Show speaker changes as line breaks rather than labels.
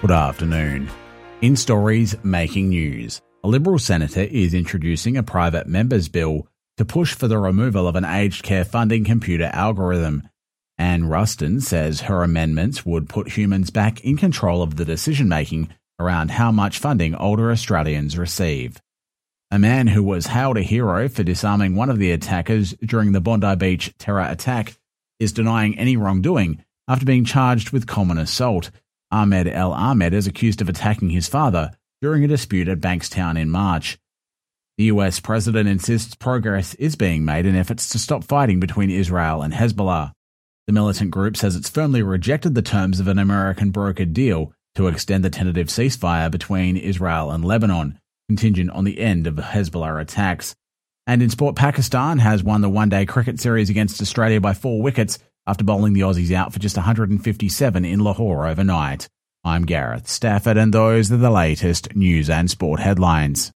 Good afternoon. In stories making news, a Liberal senator is introducing a private members bill to push for the removal of an aged care funding computer algorithm. Anne Ruston says her amendments would put humans back in control of the decision-making around how much funding older Australians receive. A man who was hailed a hero for disarming one of the attackers during the Bondi Beach terror attack is denying any wrongdoing after being charged with common assault. Ahmed El Ahmed is accused of attacking his father during a dispute at Bankstown in March. The US president insists progress is being made in efforts to stop fighting between Israel and Hezbollah. The militant group says it's firmly rejected the terms of an American brokered deal to extend the tentative ceasefire between Israel and Lebanon, contingent on the end of Hezbollah attacks. And in sport, Pakistan has won the one-day cricket series against Australia by 4 wickets after bowling the Aussies out for just 157 in Lahore overnight. I'm Gareth Stafford, and those are the latest news and sport headlines.